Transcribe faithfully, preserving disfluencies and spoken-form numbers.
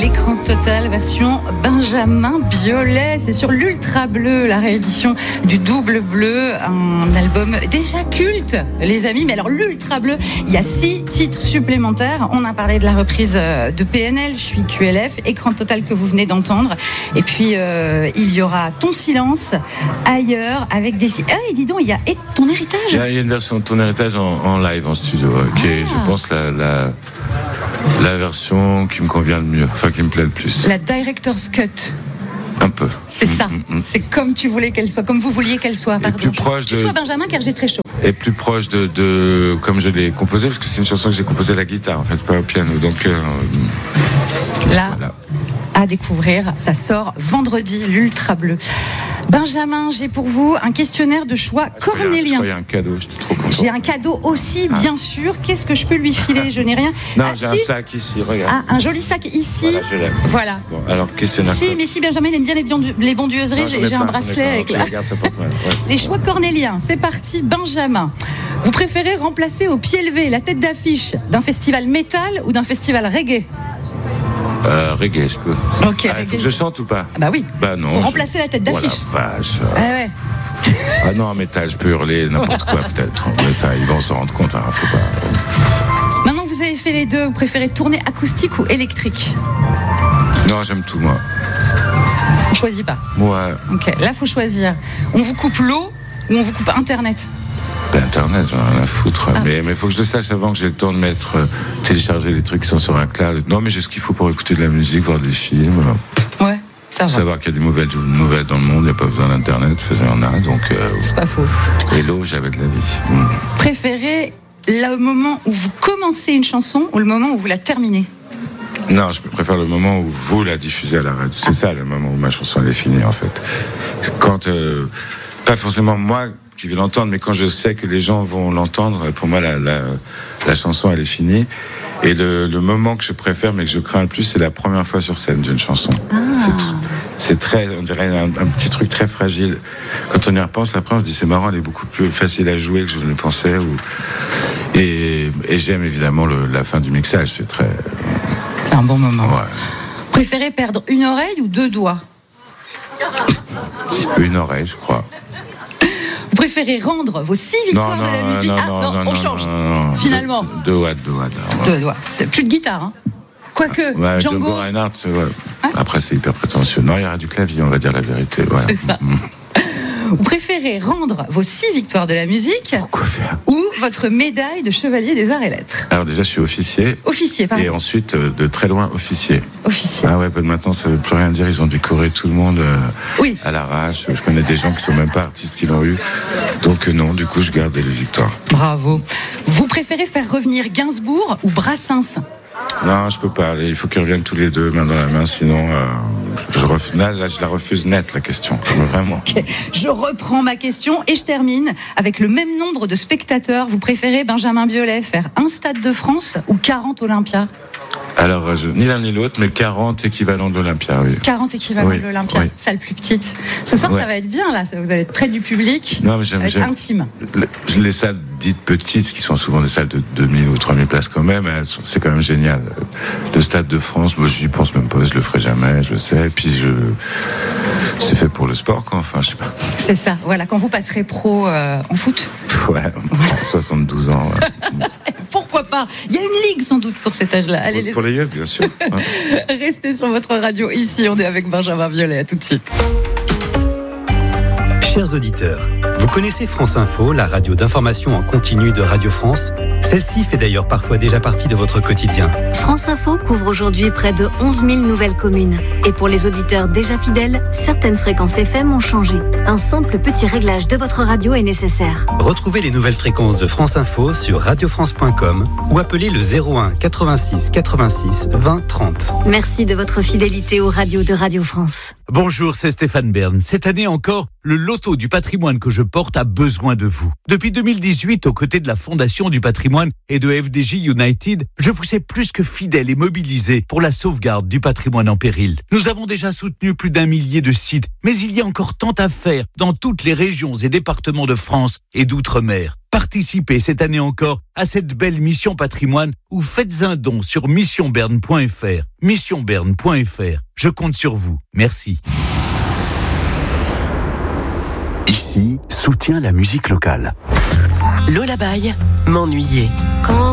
L'écran total version Benjamin Biolay. C'est sur l'Ultra Bleu, la réédition du Double Bleu, un album déjà culte, les amis. Mais alors l'Ultra Bleu, il y a six titres supplémentaires. On a parlé de la reprise de P N L, Je suis Q L F, Écran total que vous venez d'entendre. Et puis euh, il y aura Ton silence, Ailleurs, avec des... Ah, et dis donc, il y a Ton héritage. Il y a une version de Ton héritage en, en live, en studio, ah. qui est, je pense, la... la... la version qui me convient le mieux, enfin qui me plaît le plus. La Director's Cut. Un peu. C'est ça. Mm, mm. C'est comme tu voulais qu'elle soit, comme vous vouliez qu'elle soit. Et plus proche de. Toi, Benjamin, car j'ai très chaud. Et plus proche de, de, comme je l'ai composée, parce que c'est une chanson que j'ai composée à la guitare, en fait, pas au piano. Donc euh, là, voilà. À découvrir, ça sort vendredi, l'Ultra Bleu. Benjamin, j'ai pour vous un questionnaire de choix ah, cornélien. Je croyais un cadeau, j'étais trop content. J'ai un cadeau aussi, ah. bien sûr. Qu'est-ce que je peux lui filer? Je n'ai rien. Non, ah, j'ai si. un sac ici, regarde. Ah, un joli sac ici. Voilà, je l'aime. Voilà. Bon, alors, questionnaire. Si, mais si Benjamin aime bien les, bion- les bondieuseries, non, j'ai, j'ai un bracelet avec la... regarde, ça porte mal. Ouais. Les choix cornéliens, c'est parti. Benjamin, vous préférez remplacer au pied levé la tête d'affiche d'un festival métal ou d'un festival reggae? Euh, reggae, je peux. Ok. Ah, il faut que je chante ou pas? Ah bah oui. Bah non. Faut je... remplacer la tête d'affiche. Oh la vache. Ah ouais. Ah non, en métal, je peux hurler n'importe quoi peut-être. Mais ça, ils vont s'en rendre compte. Hein, faut pas... Maintenant que vous avez fait les deux, vous préférez tourner acoustique ou électrique? Non, j'aime tout moi. On choisit pas. Ouais. Ok. Là, faut choisir. On vous coupe l'eau ou on vous coupe Internet? Internet, j'en ai rien à foutre. Ah. Mais il faut que je le sache avant que j'ai le temps de mettre, euh, télécharger les trucs qui sont sur un cloud. Non, mais j'ai ce qu'il faut pour écouter de la musique, voir des films. Ouais, ça va. Savoir qu'il y a des nouvelles, nouvelles dans le monde, il n'y a pas besoin d'Internet, ça il y en a. Donc, euh, c'est pas faux. Et l'eau, j'avais de la vie. Mmh. Préférez le moment où vous commencez une chanson ou le moment où vous la terminez? Non, je préfère le moment où vous la diffusez à la radio. C'est ah. ça, le moment où ma chanson elle est finie, en fait. Quand, euh, pas forcément moi qui vais l'entendre, mais quand je sais que les gens vont l'entendre, pour moi, la, la, la chanson, elle est finie. Et le, le moment que je préfère, mais que je crains le plus, c'est la première fois sur scène d'une chanson. Ah. C'est, c'est très, on dirait un, un petit truc très fragile. Quand on y repense, après, on se dit, c'est marrant, elle est beaucoup plus facile à jouer que je ne le pensais. Ou... Et, et j'aime évidemment le, la fin du mixage, c'est très... C'est un bon moment. Ouais. Préférez perdre une oreille ou deux doigts? Une oreille, je crois. Vous préférez rendre vos six victoires non, non, de la musique? non, Ah non, non, non, on non, change. Non, non, non. Finalement. Deux doigts, deux doigts. Deux doigts. C'est plus de guitare, hein. Quoique, ouais, Django. Django Reinhardt, ouais. Hein? Après, c'est hyper prétentieux. Non, il y aura du clavier, on va dire la vérité. Voilà. C'est ça. Mmh. Vous préférez rendre vos six victoires de la musique? Pourquoi faire? Ou votre médaille de chevalier des arts et lettres? Alors déjà, je suis officier. Officier, pardon. Et ensuite, euh, de très loin, officier. Officier. Ah ouais, bah maintenant, ça veut plus rien dire. Ils ont décoré tout le monde euh, oui. à l'arrache. Je connais des gens qui sont même pas artistes qui l'ont eu. Donc euh, non, du coup, je garde les victoires. Bravo. Vous préférez faire revenir Gainsbourg ou Brassens? Non, je peux pas. Il faut qu'ils reviennent tous les deux, main dans la main. Sinon, euh, je refuse, là, là, je la refuse net, la question. Vraiment. Okay. Je reprends ma question et je termine avec le même nombre de spectateurs. Vous préférez, Benjamin Biolay, faire un Stade de France ou quarante Olympia? Alors, je, ni l'un ni l'autre, mais quarante équivalents de l'Olympia, oui. quarante équivalents oui, de l'Olympia, oui. Salle plus petite. Ce soir, ouais. Ça va être bien, là. Vous allez être près du public. Non, mais j'aime, être j'aime intime. Les, les salles dites petites, qui sont souvent des salles de deux mille ou trois mille places quand même, elles sont, c'est quand même génial. Le Stade de France, moi, j'y pense même pas, je le ferai jamais, je le sais. Et puis, je, c'est fait pour le sport, quoi. Enfin, je sais pas. C'est ça. Voilà, quand vous passerez pro euh, en foot. Ouais, soixante-douze ans. Ouais. Pourquoi pas? Il y a une ligue sans doute pour cet âge-là. Allez, pour, les... pour les yeux, bien sûr. Ouais. Restez sur votre radio ici, on est avec Benjamin Biolay. À tout de suite. Chers auditeurs, vous connaissez France Info, la radio d'information en continu de Radio France? Celle-ci fait d'ailleurs parfois déjà partie de votre quotidien. France Info couvre aujourd'hui près de onze mille nouvelles communes. Et pour les auditeurs déjà fidèles, certaines fréquences F M ont changé. Un simple petit réglage de votre radio est nécessaire. Retrouvez les nouvelles fréquences de France Info sur radio france point com ou appelez le zéro un quatre-vingt-six quatre-vingt-six vingt trente. Merci de votre fidélité aux radios de Radio France. Bonjour, c'est Stéphane Bern. Cette année encore, le loto du patrimoine que je porte a besoin de vous. Depuis deux mille dix-huit, aux côtés de la Fondation du patrimoine et de F D J United, je vous sais plus que fidèle et mobilisé pour la sauvegarde du patrimoine en péril. Nous avons déjà soutenu plus d'un millier de sites, mais il y a encore tant à faire dans toutes les régions et départements de France et d'outre-mer. Par Participez cette année encore à cette belle mission patrimoine ou faites un don sur mission berne point f r. mission berne point f r. Je compte sur vous. Merci. Ici, soutient la musique locale. Lola Baye, m'ennuyer. Quand